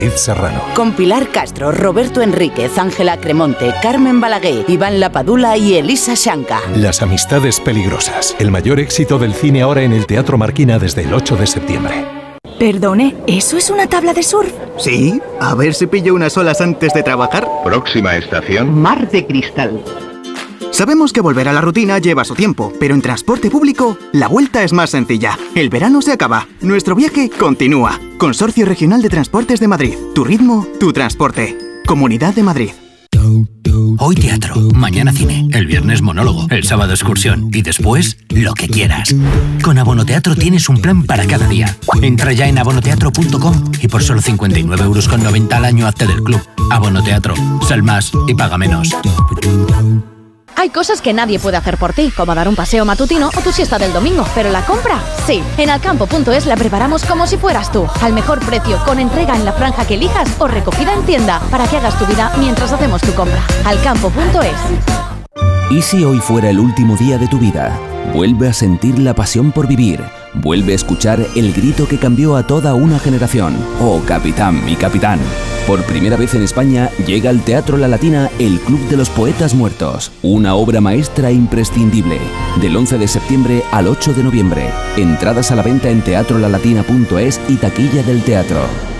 Serrano. Con Pilar Castro, Roberto Enríquez, Ángela Cremonte, Carmen Balaguer, Iván Lapadula y Elisa Shanka. Las amistades peligrosas. El mayor éxito del cine ahora en el Teatro Marquina desde el 8 de septiembre. Perdone, ¿eso es una tabla de surf? Sí, a ver si pillo unas olas antes de trabajar. Próxima estación. Mar de Cristal. Sabemos que volver a la rutina lleva su tiempo, pero en transporte público la vuelta es más sencilla. El verano se acaba, nuestro viaje continúa. Consorcio Regional de Transportes de Madrid. Tu ritmo, tu transporte. Comunidad de Madrid. Hoy teatro, mañana cine, el viernes monólogo, el sábado excursión y después lo que quieras. Con Abonoteatro tienes un plan para cada día. Entra ya en abonoteatro.com y por solo 59,90 € al año hazte del club. Abonoteatro, sal más y paga menos. Hay cosas que nadie puede hacer por ti, como dar un paseo matutino o tu siesta del domingo, pero la compra, sí. En Alcampo.es la preparamos como si fueras tú, al mejor precio, con entrega en la franja que elijas o recogida en tienda, para que hagas tu vida mientras hacemos tu compra. Alcampo.es. ¿Y si hoy fuera el último día de tu vida? Vuelve a sentir la pasión por vivir. Vuelve a escuchar el grito que cambió a toda una generación. Oh, capitán, mi capitán. Por primera vez en España llega al Teatro La Latina el Club de los Poetas Muertos. Una obra maestra imprescindible. Del 11 de septiembre al 8 de noviembre. Entradas a la venta en teatrolalatina.es y taquilla del teatro.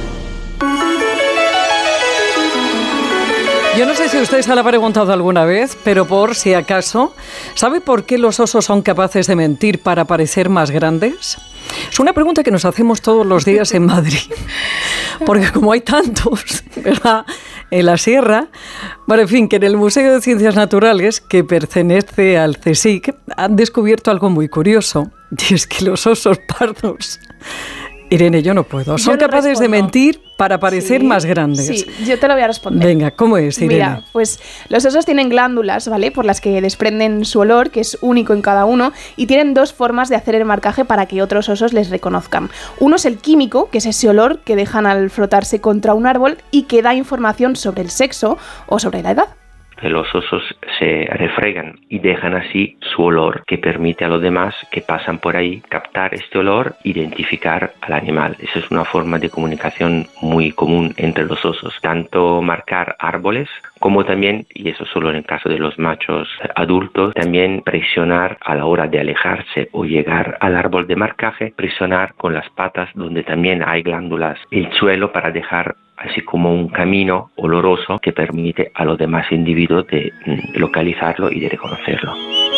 Yo no sé si usted se lo ha preguntado alguna vez, pero por si acaso, ¿sabe por qué los osos son capaces de mentir para parecer más grandes? Es una pregunta que nos hacemos todos los días en Madrid, porque como hay tantos, ¿verdad?, en la sierra, bueno, en fin, que en el Museo de Ciencias Naturales, que pertenece al CSIC, han descubierto algo muy curioso, y es que los osos pardos... Irene, yo no puedo. Son capaces de mentir para parecer más grandes. Sí, yo te lo voy a responder. Venga, ¿cómo es, Irene? Mira, pues los osos tienen glándulas, ¿vale?, por las que desprenden su olor, que es único en cada uno, y tienen dos formas de hacer el marcaje para que otros osos les reconozcan. Uno es el químico, que es ese olor que dejan al frotarse contra un árbol y que da información sobre el sexo o sobre la edad. Los osos se refregan y dejan así su olor, que permite a los demás que pasan por ahí captar este olor, identificar al animal. Esa es una forma de comunicación muy común entre los osos, tanto marcar árboles como también, y eso solo en el caso de los machos adultos, también presionar a la hora de alejarse o llegar al árbol de marcaje, presionar con las patas donde también hay glándulas el suelo para dejar así como un camino oloroso que permite a los demás individuos de localizarlo y de reconocerlo.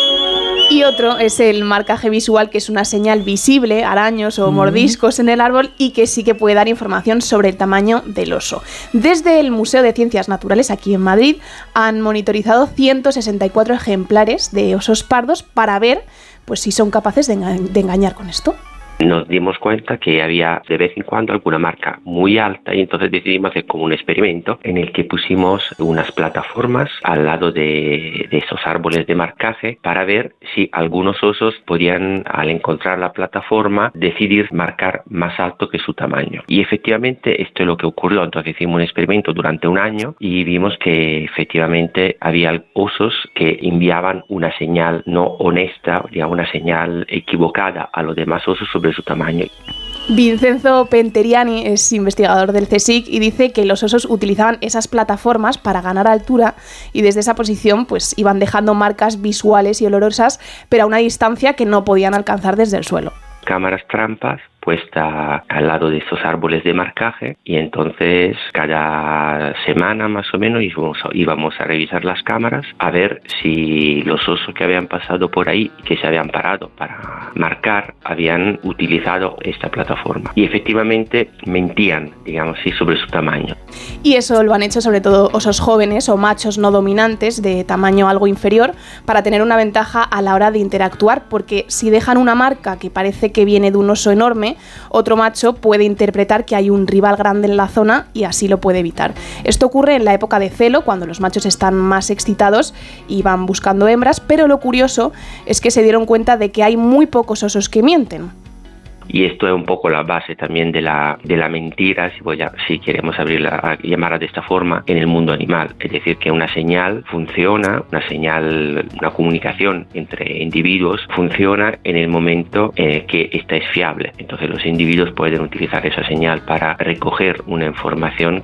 Y otro es el marcaje visual, que es una señal visible, araños o mordiscos en el árbol, y que sí que puede dar información sobre el tamaño del oso. Desde el Museo de Ciencias Naturales aquí en Madrid han monitorizado 164 ejemplares de osos pardos para ver pues si son capaces de engañar con esto. Nos dimos cuenta que había de vez en cuando alguna marca muy alta y entonces decidimos hacer como un experimento en el que pusimos unas plataformas al lado de esos árboles de marcaje para ver si algunos osos podían, al encontrar la plataforma, decidir marcar más alto que su tamaño. Y efectivamente esto es lo que ocurrió. Entonces hicimos un experimento durante un año y vimos que efectivamente había osos que enviaban una señal no honesta, digamos, una señal equivocada a los demás osos sobre su tamaño. Vincenzo Penteriani es investigador del CSIC y dice que los osos utilizaban esas plataformas para ganar altura y desde esa posición pues iban dejando marcas visuales y olorosas, pero a una distancia que no podían alcanzar desde el suelo. Cámaras trampas puesta al lado de estos árboles de marcaje y entonces cada semana más o menos íbamos a revisar las cámaras a ver si los osos que habían pasado por ahí, que se habían parado para marcar, habían utilizado esta plataforma y efectivamente mentían, digamos así, sobre su tamaño. Y eso lo han hecho sobre todo osos jóvenes o machos no dominantes de tamaño algo inferior para tener una ventaja a la hora de interactuar, porque si dejan una marca que parece que viene de un oso enorme, otro macho puede interpretar que hay un rival grande en la zona y así lo puede evitar. Esto ocurre en la época de celo, cuando los machos están más excitados y van buscando hembras, pero lo curioso es que se dieron cuenta de que hay muy pocos osos que mienten. Y esto es un poco la base también de la mentira, si queremos llamarla de esta forma, en el mundo animal. Es decir, que una señal funciona, una comunicación entre individuos funciona en el momento que esta es fiable. Entonces los individuos pueden utilizar esa señal para recoger una información